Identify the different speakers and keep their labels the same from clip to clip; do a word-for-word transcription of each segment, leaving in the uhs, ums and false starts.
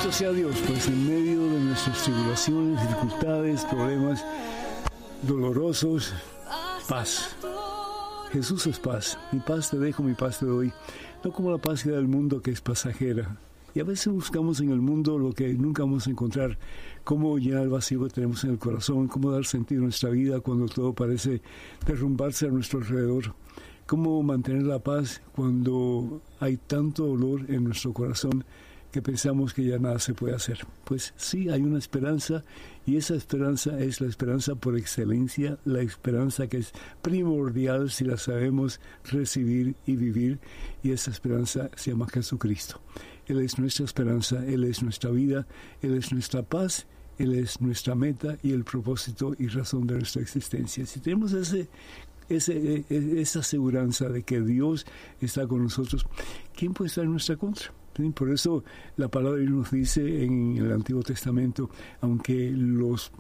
Speaker 1: Bendito sea Dios, pues en medio de nuestras tribulaciones, dificultades, problemas dolorosos, paz. Jesús es paz. Mi paz te dejo, mi paz te doy. No como la paz que da el mundo, que es pasajera. Y a veces buscamos en el mundo lo que nunca vamos a encontrar. Cómo llenar el vacío que tenemos en el corazón, cómo dar sentido a nuestra vida cuando todo parece derrumbarse a nuestro alrededor. Cómo mantener la paz cuando hay tanto dolor en nuestro corazón que pensamos que ya nada se puede hacer. Pues sí, hay una esperanza, y esa esperanza es la esperanza por excelencia, la esperanza que es primordial si la sabemos recibir y vivir, y esa esperanza se llama Jesucristo. Él es nuestra esperanza, Él es nuestra vida, Él es nuestra paz, Él es nuestra meta y el propósito y razón de nuestra existencia. Si tenemos ese, ese, esa aseguranza de que Dios está con nosotros, ¿quién puede estar en nuestra contra? Por eso la palabra nos dice en el Antiguo Testamento, aunque los,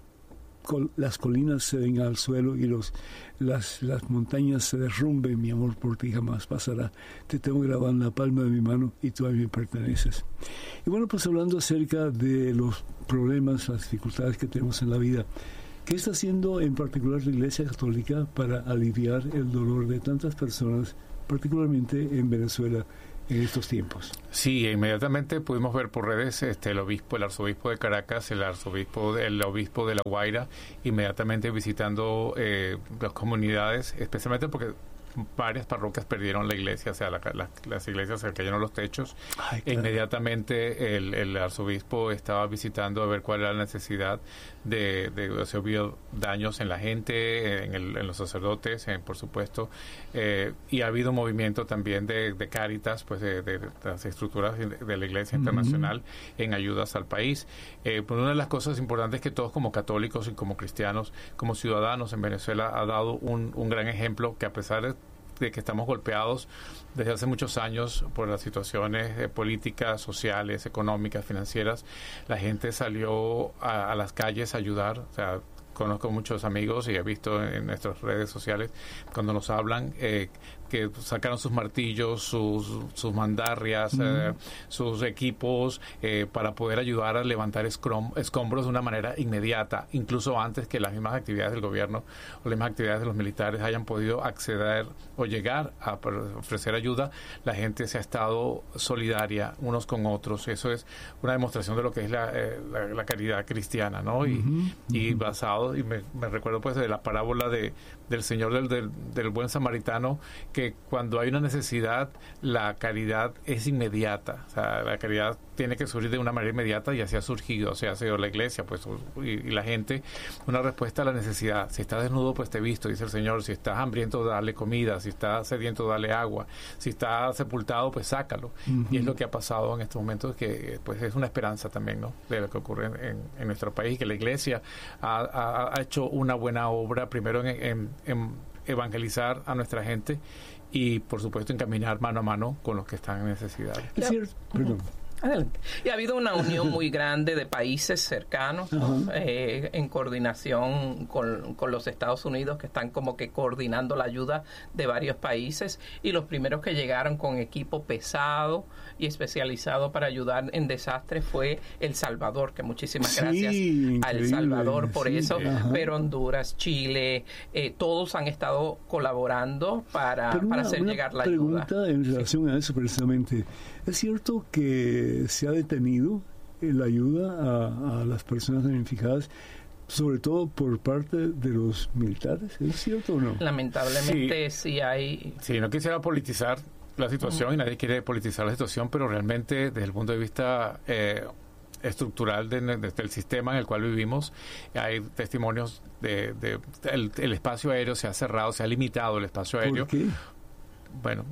Speaker 1: las colinas se den al suelo y los, las, las montañas se derrumben, mi amor por ti jamás pasará. Te tengo grabado en la palma de mi mano y tú a mí me perteneces. Y bueno, pues hablando acerca de los problemas, las dificultades que tenemos en la vida, ¿qué está haciendo en particular la Iglesia Católica para aliviar el dolor de tantas personas, particularmente en Venezuela, en estos tiempos?
Speaker 2: Sí, inmediatamente pudimos ver por redes este, el obispo, el arzobispo de Caracas, el arzobispo, el obispo de La Guaira, inmediatamente visitando eh, las comunidades, especialmente porque varias parroquias perdieron la iglesia, o sea, la, la, las iglesias se cayeron los techos. Ay, claro. E inmediatamente el, el arzobispo estaba visitando a ver cuál era la necesidad de, de, de si había daños en la gente, en, el, en los sacerdotes, en, por supuesto, eh, y ha habido un movimiento también de, de Cáritas, pues de, de, de las estructuras de, de la Iglesia uh-huh. Internacional en ayudas al país. Eh, pues una de las cosas importantes es que todos como católicos y como cristianos, como ciudadanos en Venezuela, ha dado un, un gran ejemplo que, a pesar de de que estamos golpeados desde hace muchos años por las situaciones eh, políticas, sociales, económicas, financieras, la gente salió a, a las calles a ayudar. O sea, conozco muchos amigos y he visto en, en nuestras redes sociales cuando nos hablan eh, que sacaron sus martillos, sus, sus mandarrias, mm. eh, sus equipos eh, para poder ayudar a levantar escrom- escombros de una manera inmediata, incluso antes que las mismas actividades del gobierno o las mismas actividades de los militares hayan podido acceder o llegar a ofrecer ayuda. La gente se ha estado solidaria unos con otros. Eso es una demostración de lo que es la, eh, la, la caridad cristiana, ¿no? Y, mm-hmm. y basado, y me, me recuerdo pues de la parábola de del Señor del, del, del buen samaritano, que cuando hay una necesidad, la caridad es inmediata. O sea, la caridad tiene que surgir de una manera inmediata, y así ha surgido, o sea, ha sido la iglesia, pues, y, y la gente, una respuesta a la necesidad. Si estás desnudo, pues te he visto, dice el Señor. Si estás hambriento, dale comida. Si estás sediento, dale agua. Si estás sepultado, pues sácalo. Uh-huh. Y es lo que ha pasado en estos momentos, que pues es una esperanza también, ¿no?, de lo que ocurre en, en nuestro país, que la iglesia ha, ha, ha hecho una buena obra, primero en, en, en evangelizar a nuestra gente y, por supuesto, en caminar mano a mano con los que están en necesidad.
Speaker 1: Es cierto. Perdón.
Speaker 3: Adelante. Y ha habido una unión muy grande de países cercanos, ¿no? Uh-huh. eh, en coordinación con, con los Estados Unidos, que están como que coordinando la ayuda de varios países, y los primeros que llegaron con equipo pesado y especializado para ayudar en desastres fue El Salvador, que muchísimas
Speaker 1: sí,
Speaker 3: gracias a El Salvador por sí, eso,
Speaker 1: ajá.
Speaker 3: Pero Honduras, Chile, eh, todos han estado colaborando para,
Speaker 1: una,
Speaker 3: para hacer
Speaker 1: una
Speaker 3: llegar la ayuda.
Speaker 1: Pregunta en relación sí. a eso precisamente. ¿Es cierto que se ha detenido la ayuda a, a las personas damnificadas, sobre todo por parte de los militares? ¿Es cierto o no?
Speaker 3: Lamentablemente sí, sí hay...
Speaker 2: Sí, no quisiera politizar la situación, uh-huh. y nadie quiere politizar la situación, pero realmente desde el punto de vista eh, estructural de, de, del sistema en el cual vivimos, hay testimonios de, de, de el, el espacio aéreo se ha cerrado, se ha limitado el espacio aéreo.
Speaker 1: ¿Por qué?
Speaker 2: Bueno,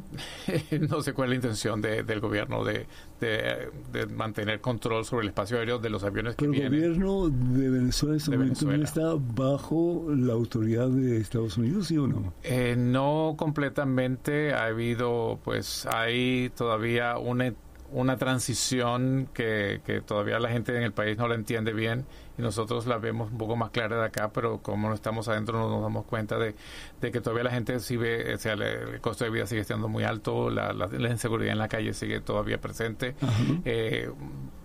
Speaker 2: no sé cuál es la intención de, del gobierno de, de, de mantener control sobre el espacio aéreo de los aviones que
Speaker 1: Pero
Speaker 2: vienen.
Speaker 1: ¿El gobierno de Venezuela en este momento no está bajo la autoridad de Estados Unidos, sí o no?
Speaker 2: Eh, no completamente. Ha habido, pues, hay todavía una una transición que, que todavía la gente en el país no la entiende bien, y nosotros la vemos un poco más clara de acá, pero como no estamos adentro no nos damos cuenta de, de que todavía la gente sí ve, o sea, el, el costo de vida sigue estando muy alto, la, la, la inseguridad en la calle sigue todavía presente. Uh-huh. eh,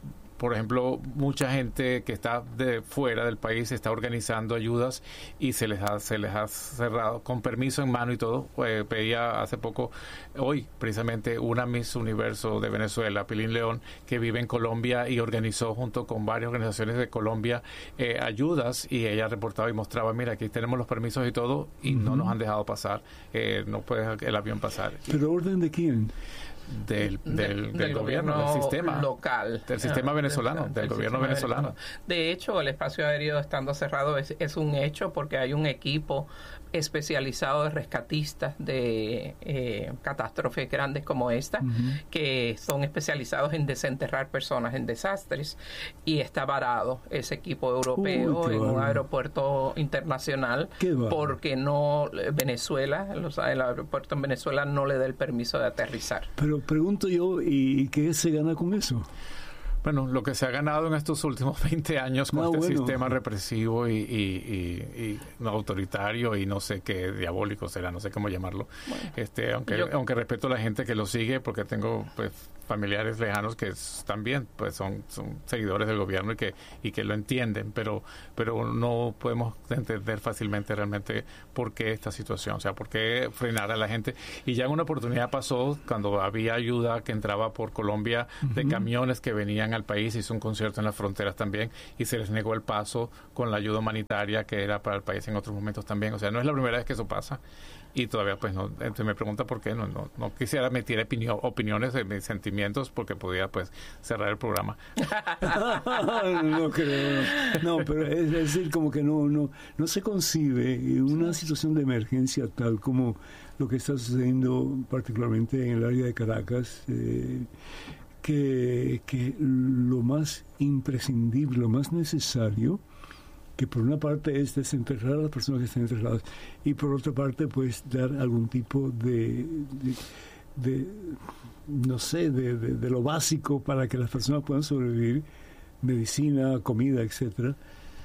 Speaker 2: por ejemplo, mucha gente que está de fuera del país está organizando ayudas y se les ha, se les ha cerrado con permiso en mano y todo. Eh, pedía hace poco, hoy precisamente, una Miss Universo de Venezuela, Pilín León, que vive en Colombia y organizó junto con varias organizaciones de Colombia eh, ayudas, y ella reportaba y mostraba, mira, aquí tenemos los permisos y todo, y uh-huh. no nos han dejado pasar, eh, no puede el avión pasar.
Speaker 1: ¿Pero orden de quién?
Speaker 2: Del, del,
Speaker 3: de,
Speaker 2: del,
Speaker 3: del
Speaker 2: gobierno,
Speaker 3: gobierno
Speaker 2: del sistema
Speaker 3: local,
Speaker 2: del sistema
Speaker 3: ah,
Speaker 2: venezolano,
Speaker 3: del,
Speaker 2: del, del gobierno venezolano. venezolano.
Speaker 3: De hecho, el espacio aéreo estando cerrado es, es un hecho, porque hay un equipo especializado de rescatistas de eh, catástrofes grandes como esta, uh-huh. que son especializados en desenterrar personas en desastres, y está varado ese equipo europeo Uy, en un aeropuerto internacional porque no Venezuela, los, el aeropuerto en Venezuela no le da el permiso de aterrizar.
Speaker 1: Pero pregunto yo, ¿y qué se gana con eso?
Speaker 2: Bueno, lo que se ha ganado en estos últimos veinte años con
Speaker 1: no,
Speaker 2: este
Speaker 1: bueno.
Speaker 2: sistema represivo y, y, y, y no autoritario y no sé qué, diabólico será, no sé cómo llamarlo. Bueno, este, aunque yo, aunque respeto a la gente que lo sigue, porque tengo pues familiares lejanos que también pues son, son seguidores del gobierno y que y que lo entienden, pero pero no podemos entender fácilmente realmente por qué esta situación, o sea, por qué frenar a la gente. Y ya en una oportunidad pasó cuando había ayuda que entraba por Colombia uh-huh. de camiones que venían al país, hizo un concierto en las fronteras también y se les negó el paso con la ayuda humanitaria que era para el país en otros momentos también. O sea, no es la primera vez que eso pasa y todavía pues no, entonces me pregunta por qué no no, no quisiera emitir opinio, opiniones de mis sentimientos porque podía pues cerrar el programa.
Speaker 1: no creo, no, pero es, es decir, como que no no no se concibe una situación de emergencia tal como lo que está sucediendo particularmente en el área de Caracas, eh, que, que lo más imprescindible, lo más necesario, que por una parte es desenterrar a las personas que están enterradas y por otra parte pues dar algún tipo de, de, de no sé, de, de, de lo básico para que las personas puedan sobrevivir, medicina, comida, etcétera.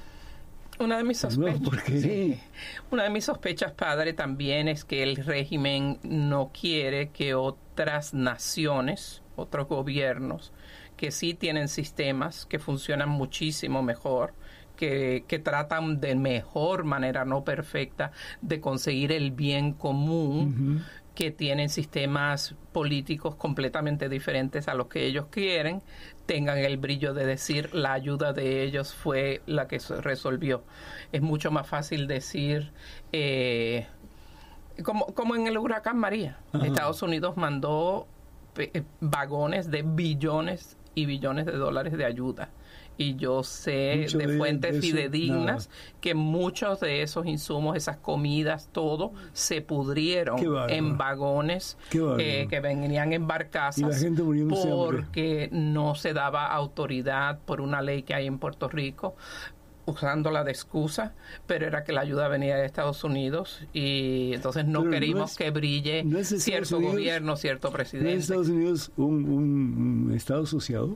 Speaker 3: Una de mis sospechas,
Speaker 1: no, ¿por qué?
Speaker 3: Sí. Una de mis sospechas, padre, también es que el régimen no quiere que otras naciones, otros gobiernos, que sí tienen sistemas que funcionan muchísimo mejor, que, que tratan de mejor manera, no perfecta, de conseguir el bien común, uh-huh. que tienen sistemas políticos completamente diferentes a los que ellos quieren, tengan el brillo de decir la ayuda de ellos fue la que resolvió. Es mucho más fácil decir, eh, como, como en el huracán María, uh-huh. Estados Unidos mandó eh, vagones de billones y billones de dólares de ayuda. Y yo sé Mucho de, de fuentes de fidedignas eso, que muchos de esos insumos, esas comidas, todo, se pudrieron en vagones eh, que venían en barcazas porque no se daba autoridad por una ley que hay en Puerto Rico, usándola de excusa, pero era que la ayuda venía de Estados Unidos y entonces no pero queríamos no es, que brille no es cierto Unidos, gobierno, cierto presidente.
Speaker 1: ¿No es Estados Unidos un, un, un estado asociado?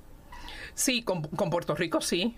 Speaker 3: Sí, con, con Puerto Rico sí,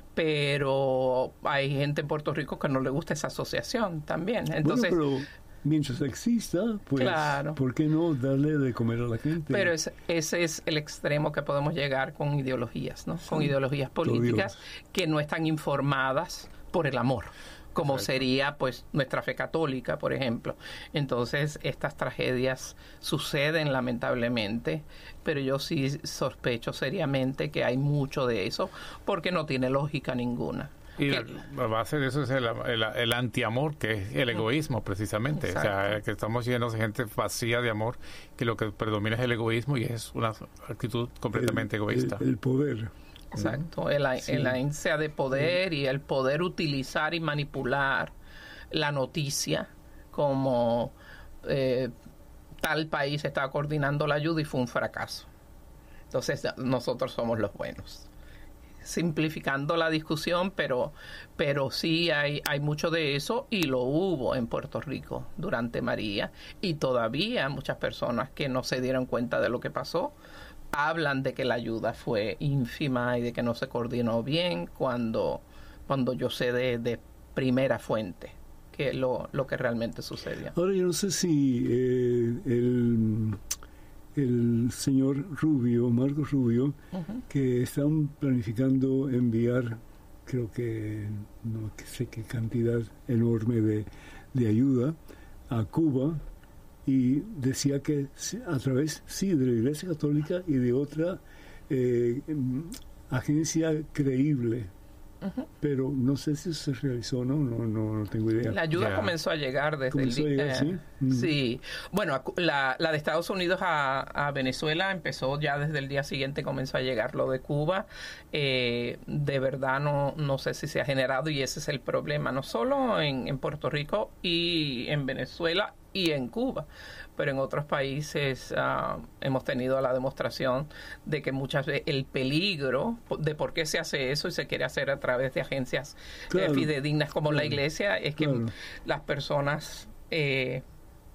Speaker 3: pero hay gente en Puerto Rico que no le gusta esa asociación también. Entonces,
Speaker 1: bueno, pero mientras exista, pues, claro. ¿por qué no darle de comer a la gente?
Speaker 3: Pero es, ese es el extremo que podemos llegar con ideologías, ¿no? Sí. Con ideologías políticas que no están informadas por el amor, como Exacto. sería pues nuestra fe católica, por ejemplo. Entonces, estas tragedias suceden lamentablemente, pero yo sí sospecho seriamente que hay mucho de eso, porque no tiene lógica ninguna.
Speaker 2: Y la, la base de eso es el, el, el antiamor, que es el egoísmo, precisamente. Exacto. O sea, que estamos llenos de gente vacía de amor, que lo que predomina es el egoísmo y es una actitud completamente
Speaker 1: el,
Speaker 2: egoísta.
Speaker 1: El, el poder.
Speaker 3: Exacto, el, sí. el ansia de poder sí. y el poder utilizar y manipular la noticia como eh, tal país estaba coordinando la ayuda y fue un fracaso. Entonces nosotros somos los buenos. Simplificando la discusión, pero pero sí hay, hay mucho de eso y lo hubo en Puerto Rico durante María y todavía muchas personas que no se dieron cuenta de lo que pasó hablan de que la ayuda fue ínfima y de que no se coordinó bien cuando, cuando yo sé de, de primera fuente que lo, lo que realmente sucedió.
Speaker 1: Ahora yo no sé si eh, el, el señor Rubio, Marcos Rubio,
Speaker 3: Uh-huh.
Speaker 1: que están planificando enviar, creo que no sé qué cantidad enorme de, de ayuda a Cuba, y decía que a través, sí, de la Iglesia Católica y de otra eh, agencia creíble.
Speaker 3: Uh-huh.
Speaker 1: Pero no sé si eso se realizó o no, no, no, no tengo idea.
Speaker 3: La ayuda
Speaker 2: Yeah.
Speaker 3: comenzó a llegar desde
Speaker 1: Comenzó
Speaker 3: el
Speaker 1: a llegar,
Speaker 3: día.
Speaker 1: ¿sí? Mm.
Speaker 3: Sí. Bueno, a- la, la de Estados Unidos a, a Venezuela empezó ya desde el día siguiente, comenzó a llegar. Lo de Cuba, eh, de verdad no, no sé si se ha generado, y ese es el problema, no solo en, en Puerto Rico y en Venezuela y en Cuba, pero en otros países ah, hemos tenido la demostración de que muchas veces el peligro de por qué se hace eso y se quiere hacer a través de agencias eh,
Speaker 1: Claro,
Speaker 3: fidedignas como la
Speaker 1: claro,
Speaker 3: iglesia es que
Speaker 1: claro.
Speaker 3: las personas eh,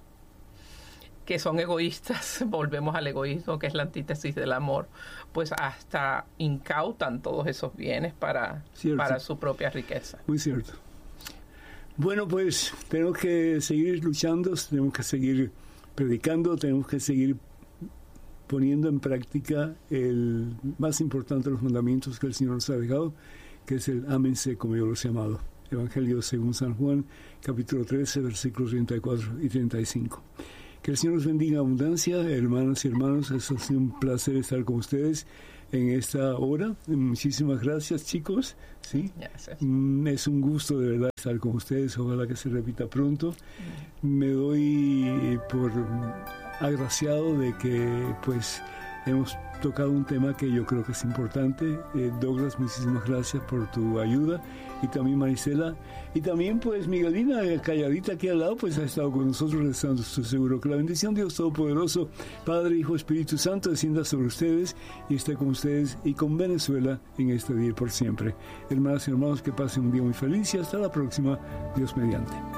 Speaker 3: que son egoístas, volvemos al egoísmo, que es la antítesis del amor, pues hasta incautan todos esos bienes para,
Speaker 1: Cierto.
Speaker 3: para su propia riqueza.
Speaker 1: Muy cierto. Bueno, pues tenemos que seguir luchando, tenemos que seguir predicando, tenemos que seguir poniendo en práctica el más importante de los mandamientos que el Señor nos ha dejado, que es el ámense como yo los he llamado. Evangelio según San Juan, capítulo trece, versículos treinta y cuatro y treinta y cinco. Que el Señor los bendiga en abundancia, hermanas y hermanos. Es ha sido un placer estar con ustedes en esta hora. Muchísimas gracias, chicos. ¿Sí?
Speaker 3: Gracias.
Speaker 1: Mm, Es un gusto de verdad estar con ustedes. Ojalá que se repita pronto. Me doy por agraciado de que pues hemos tocado un tema que yo creo que es importante. Eh, Douglas, muchísimas gracias por tu ayuda, y también Marisela, y también pues Miguelina, eh, calladita aquí al lado, pues ha estado con nosotros rezando. Estoy seguro que la bendición de Dios Todopoderoso, Padre, Hijo, Espíritu Santo, descienda sobre ustedes y esté con ustedes y con Venezuela en este día y por siempre. Hermanas y hermanos, que pasen un día muy feliz y hasta la próxima, Dios mediante.